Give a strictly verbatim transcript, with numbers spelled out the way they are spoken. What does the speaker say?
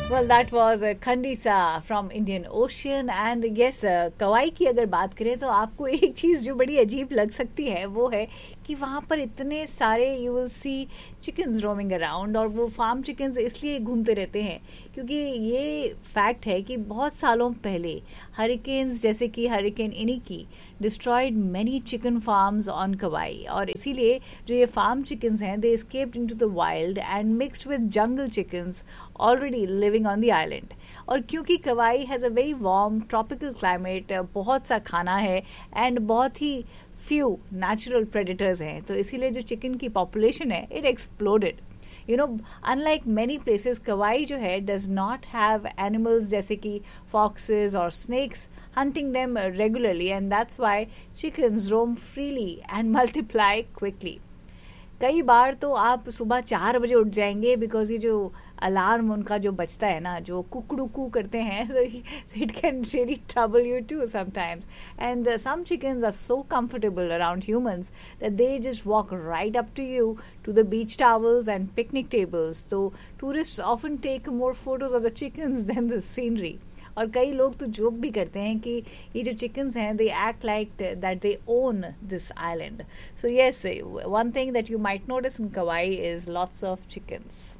Well, that was uh, Khandisa from Indian Ocean and yes, uh, कवाई की अगर बात करें तो आपको एक चीज़ जो बड़ी अजीब लग सकती है वो है कि वहाँ पर इतने सारे you will see chickens roaming around और वो फार्म चिकन्स इसलिए घूमते रहते हैं क्योंकि ये फैक्ट है कि बहुत सालों पहले हरिकेन्स जैसे कि hurricane इनिकी destroyed many chicken farms on कवाई और इसीलिए जो ये फार्म चिकन्स हैं दे escaped into the wild and mixed with jungle chickens already living on the island. और क्योंकि कवाई has a very warm tropical climate, बहुत सा खाना है एंड बहुत ही फ्यू नेचुरल प्रेडेटर्स हैं तो इसीलिए जो चिकन की पॉपुलेशन है it exploded. You know unlike many places कवाई जो है डज नॉट हैव एनिमल्स जैसे कि फॉक्सेस और snacks hunting them regularly and that's why chickens roam freely and multiply quickly। कई बार तो आप सुबह चार बजे उठ जाएंगे बिकॉज ये जो अलार्म उनका जो बजता है ना जो कुकड़ुकू करते हैं so it can really trouble you too sometimes and uh, some chickens are so comfortable around humans that they just walk right up to you to the beach towels and picnic tables so tourists often take more photos of the chickens than the scenery। और कई लोग तो joke भी करते हैं कि ये जो चिकन्स हैं they act like that they own this island. So yes one thing that you might notice in kavai is lots of chickens.